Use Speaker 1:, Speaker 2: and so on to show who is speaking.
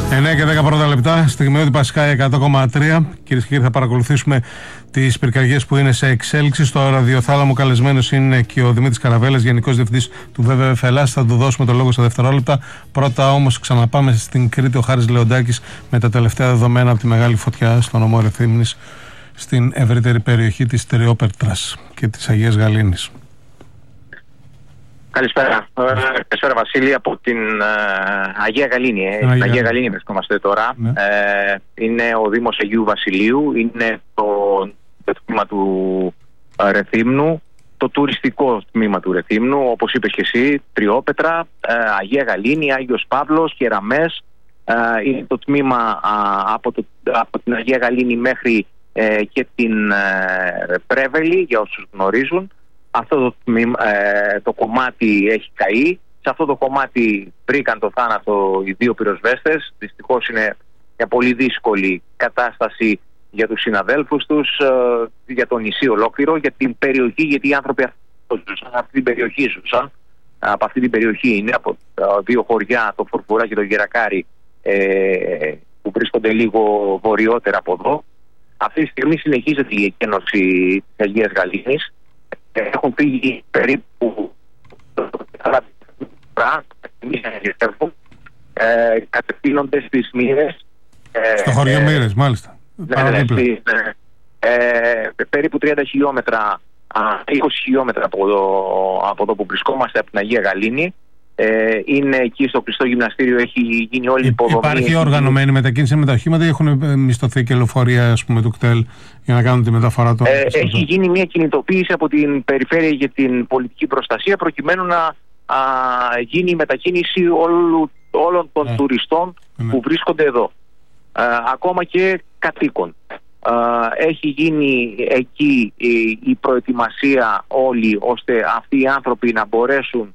Speaker 1: 9 και 10 πρώτα λεπτά, στιγμιώδη Πασχάη 100,3. Κυρίες και κύριοι, θα παρακολουθήσουμε τις πυρκαγιές που είναι σε εξέλιξη. Στο ραδιοθάλαμο καλεσμένος είναι και ο Δημήτρης Καραβέλας, Γενικός Διευθυντής του WWF Ελλάς. Θα του δώσουμε το λόγο στα δευτερόλεπτα. Πρώτα όμως ξαναπάμε στην Κρήτη. Ο Χάρης Λεοντάκης με τα τελευταία δεδομένα από τη μεγάλη φωτιά στο νομό Ρεθύμνης, στην ευρύτερη περιοχή της Τριόπετρας και της Αγίας Γαλήνης.
Speaker 2: Καλησπέρα. Καλησπέρα Βασίλη από την Αγία Γαλήνη. Στην Αγία Γαλήνη βρισκόμαστε τώρα.
Speaker 1: Ναι.
Speaker 2: Είναι ο Δήμος Αγίου Βασιλείου, είναι το τμήμα του Ρεθύμνου, το τουριστικό τμήμα του Ρεθύμνου, όπως είπες και εσύ, Τριόπετρα, Αγία Γαλήνη, Άγιος Παύλος, Κεραμές. Είναι το τμήμα από την Αγία Γαλήνη μέχρι και την Πρέβελη, για όσους γνωρίζουν. Αυτό το κομμάτι έχει καεί. Σε αυτό το κομμάτι βρήκαν το θάνατο οι δύο πυροσβέστες. Δυστυχώς είναι μια πολύ δύσκολη κατάσταση για τους συναδέλφους τους, για το νησί ολόκληρο, για την περιοχή, γιατί οι άνθρωποι αυτή την περιοχή ζούσαν. Από αυτή την περιοχή είναι, από δύο χωριά, το Φορφουρά και το Γερακάρι, που βρίσκονται λίγο βορειότερα από εδώ. Αυτή τη στιγμή συνεχίζεται η εκένωση της Αγίας Γαλήνης. Έχουν φύγει περίπου κατευθύνονται στις Μύρες.
Speaker 1: Στο χωριό Μύρες, μάλιστα.
Speaker 2: Περίπου 30 χιλιόμετρα, 20 χιλιόμετρα από εδώ που βρισκόμαστε, από την Αγία Γαλήνη. Είναι εκεί στο κλειστό γυμναστήριο, έχει γίνει όλη η υποδομή.
Speaker 1: Υπάρχει οργανωμένη μετακίνηση με τα οχήματα ή έχουν μισθωθεί και λεωφορεία, ας πούμε, του κτέλ για να κάνουν τη μεταφορά των
Speaker 2: έχει γίνει μια κινητοποίηση από την Περιφέρεια για την Πολιτική Προστασία, προκειμένου να γίνει η μετακίνηση όλων των τουριστών που βρίσκονται εδώ. Ακόμα και κατοίκων. Έχει γίνει εκεί η προετοιμασία όλη, ώστε αυτοί οι άνθρωποι να μπορέσουν